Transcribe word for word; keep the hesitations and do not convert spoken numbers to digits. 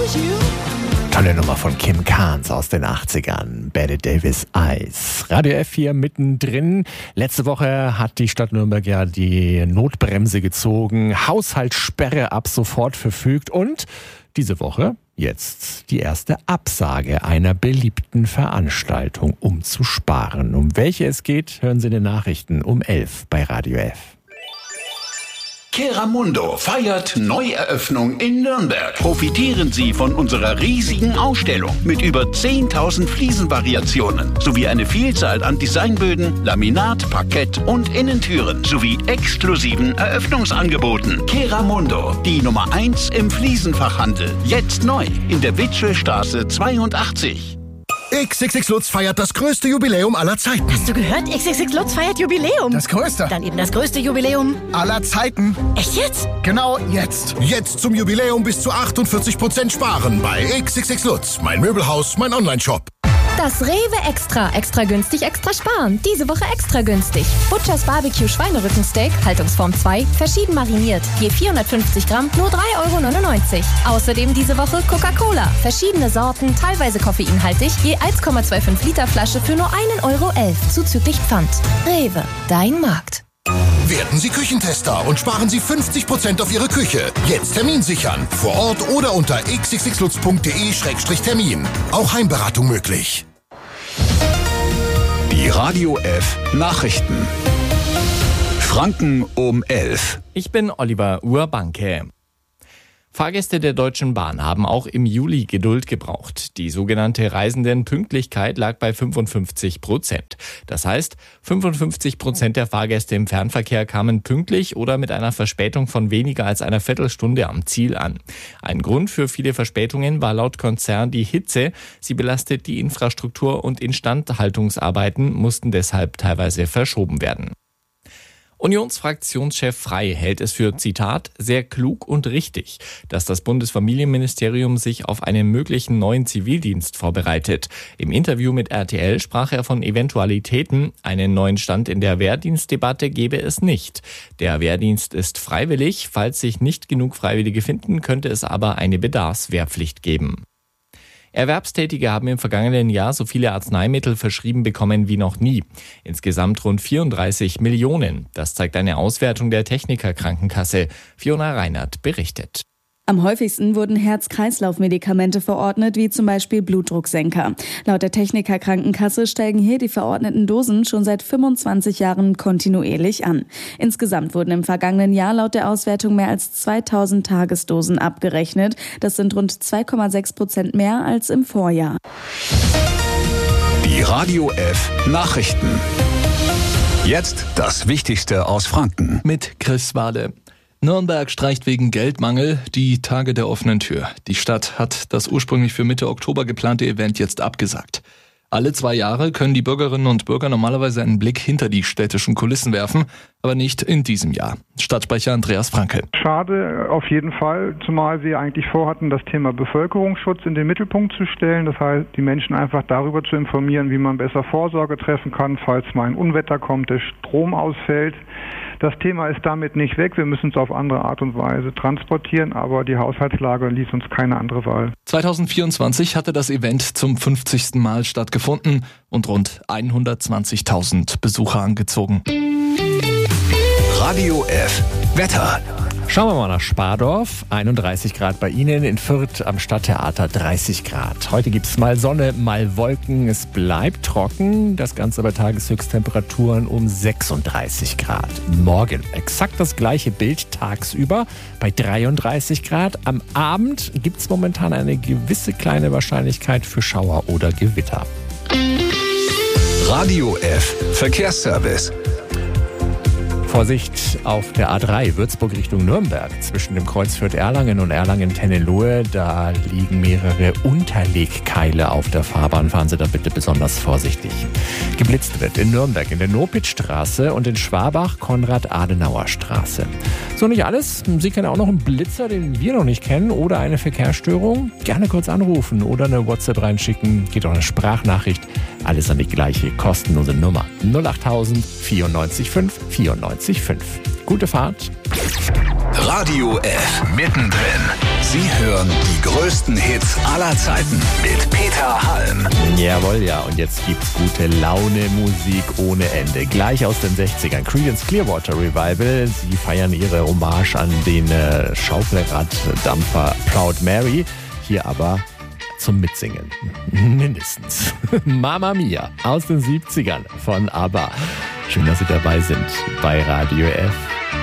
Tolle Nummer von Kim Carnes aus den achtzigern. Bette Davis Eyes. Radio F vier mittendrin. Letzte Woche hat die Stadt Nürnberg ja die Notbremse gezogen. Haushaltssperre ab sofort verfügt. Und diese Woche jetzt die erste Absage einer beliebten Veranstaltung, um zu sparen. Um welche es geht, hören Sie in den Nachrichten um elf bei Radio F. Keramundo feiert Neueröffnung in Nürnberg. Profitieren Sie von unserer riesigen Ausstellung mit über zehntausend Fliesenvariationen sowie eine Vielzahl an Designböden, Laminat, Parkett und Innentüren sowie exklusiven Eröffnungsangeboten. Keramundo, die Nummer eins im Fliesenfachhandel. Jetzt neu in der Witschelstraße zweiundachtzig. X X X Lutz feiert das größte Jubiläum aller Zeiten. Hast du gehört? X X X Lutz feiert Jubiläum. Das größte? Dann eben das größte Jubiläum aller Zeiten. Echt jetzt? Genau jetzt. Jetzt zum Jubiläum bis zu achtundvierzig Prozent sparen bei X X X Lutz. Mein Möbelhaus, mein Onlineshop. Das Rewe Extra. Extra günstig, extra sparen. Diese Woche extra günstig. Butchers Barbecue Schweinerückensteak, Haltungsform zwei, verschieden mariniert. Je vierhundertfünfzig Gramm, nur drei Euro neunundneunzig. Außerdem diese Woche Coca-Cola. Verschiedene Sorten, teilweise koffeinhaltig, je eins Komma fünfundzwanzig Liter Flasche für nur ein Euro elf, zuzüglich Pfand. Rewe, dein Markt. Werden Sie Küchentester und sparen Sie fünfzig Prozent auf Ihre Küche. Jetzt Termin sichern. Vor Ort oder unter x x x lutz punkt d e Schrägstrich Termin. Auch Heimberatung möglich. Die Radio F Nachrichten. Franken um elf. Ich bin Oliver Urbanke. Fahrgäste der Deutschen Bahn haben auch im Juli Geduld gebraucht. Die sogenannte Reisendenpünktlichkeit lag bei fünfundfünfzig Prozent. Das heißt, fünfundfünfzig Prozent der Fahrgäste im Fernverkehr kamen pünktlich oder mit einer Verspätung von weniger als einer Viertelstunde am Ziel an. Ein Grund für viele Verspätungen war laut Konzern die Hitze. Sie belastet die Infrastruktur und Instandhaltungsarbeiten mussten deshalb teilweise verschoben werden. Unionsfraktionschef Frey hält es für, Zitat, sehr klug und richtig, dass das Bundesfamilienministerium sich auf einen möglichen neuen Zivildienst vorbereitet. Im Interview mit R T L sprach er von Eventualitäten. Einen neuen Stand in der Wehrdienstdebatte gebe es nicht. Der Wehrdienst ist freiwillig. Falls sich nicht genug Freiwillige finden, könnte es aber eine Bedarfswehrpflicht geben. Erwerbstätige haben im vergangenen Jahr so viele Arzneimittel verschrieben bekommen wie noch nie. Insgesamt rund vierunddreißig Millionen. Das zeigt eine Auswertung der Techniker-Krankenkasse. Fiona Reinert berichtet. Am häufigsten wurden Herz-Kreislauf-Medikamente verordnet, wie zum Beispiel Blutdrucksenker. Laut der Techniker-Krankenkasse steigen hier die verordneten Dosen schon seit fünfundzwanzig Jahren kontinuierlich an. Insgesamt wurden im vergangenen Jahr laut der Auswertung mehr als zweitausend Tagesdosen abgerechnet. Das sind rund zwei Komma sechs Prozent mehr als im Vorjahr. Die Radio F Nachrichten. Jetzt das Wichtigste aus Franken. Mit Chris Wade. Nürnberg streicht wegen Geldmangel die Tage der offenen Tür. Die Stadt hat das ursprünglich für Mitte Oktober geplante Event jetzt abgesagt. Alle zwei Jahre können die Bürgerinnen und Bürger normalerweise einen Blick hinter die städtischen Kulissen werfen, aber nicht in diesem Jahr. Stadtsprecher Andreas Franke. Schade auf jeden Fall, zumal wir eigentlich vorhatten, das Thema Bevölkerungsschutz in den Mittelpunkt zu stellen. Das heißt, die Menschen einfach darüber zu informieren, wie man besser Vorsorge treffen kann, falls mal ein Unwetter kommt, der Strom ausfällt. Das Thema ist damit nicht weg. Wir müssen es auf andere Art und Weise transportieren, aber die Haushaltslage ließ uns keine andere Wahl. zwanzig vierundzwanzig hatte das Event zum fünfzigsten Mal stattgefunden und rund hundertzwanzigtausend Besucher angezogen. Radio F Wetter. Schauen wir mal nach Spardorf. einunddreißig Grad bei Ihnen, in Fürth am Stadttheater dreißig Grad. Heute gibt es mal Sonne, mal Wolken. Es bleibt trocken. Das Ganze bei Tageshöchsttemperaturen um sechsunddreißig Grad. Morgen exakt das gleiche Bild tagsüber bei dreiunddreißig Grad. Am Abend gibt es momentan eine gewisse kleine Wahrscheinlichkeit für Schauer oder Gewitter. Radio F Verkehrsservice. Vorsicht auf der A drei Würzburg Richtung Nürnberg. Zwischen dem Kreuz Fürth-Erlangen und Erlangen-Tennellohe, da liegen mehrere Unterlegkeile auf der Fahrbahn. Fahren Sie da bitte besonders vorsichtig. Geblitzt wird in Nürnberg in der Nopitzstraße und in Schwabach Konrad-Adenauer-Straße. So, nicht alles. Sie kennen auch noch einen Blitzer, den wir noch nicht kennen, oder eine Verkehrsstörung. Gerne kurz anrufen oder eine WhatsApp reinschicken. Geht auch eine Sprachnachricht. Alles an die gleiche kostenlose Nummer. null achttausend vierundneunzig fünf vierundneunzig fünf. Gute Fahrt. Radio F. Mittendrin. Sie hören die größten Hits aller Zeiten mit Peter Halm. Jawohl, ja. Und jetzt gibt's gute Laune, Musik ohne Ende. Gleich aus den sechzigern. Creedence Clearwater Revival. Sie feiern ihre Hommage an den äh, Schaufelraddampfer Proud Mary. Hier aber zum Mitsingen. Mindestens. Mamma Mia aus den siebzigern von ABBA. Schön, dass Sie dabei sind bei Radio F.